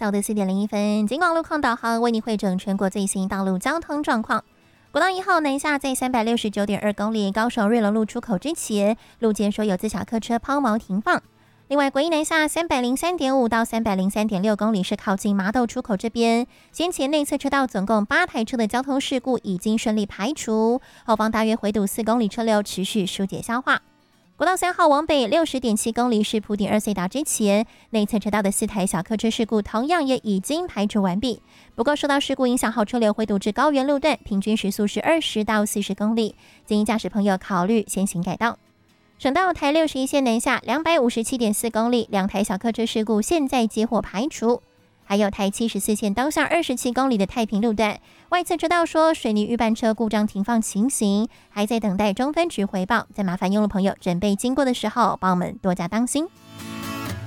下午的4:01，警广路况导航为你汇整全国最新道路交通状况。国道1号南下在369.2公里高雄瑞隆路出口之前，路肩说有自小客车抛锚停放。另外，国一南下303.5到303.6公里是靠近麻豆出口这边，先前内侧车道总共8台车的交通事故已经顺利排除，后方大约回堵4公里车流持续疏解消化。国道3号往北60.7公里是埔顶2隧道之前，内侧车道的4台小客车事故同样也已经排除完毕。不过受到事故影响后，车流回堵至高原路段，平均时速是20到40公里，建议驾驶朋友考虑先行改道。省道台61线南下257.4公里，2台小客车事故现在接获排除。还有台74线东向27公里的太平路段，外侧车道说水泥预拌车故障停放情形，还在等待中分局回报，再麻烦用路朋友准备经过的时候，帮我们多加当心。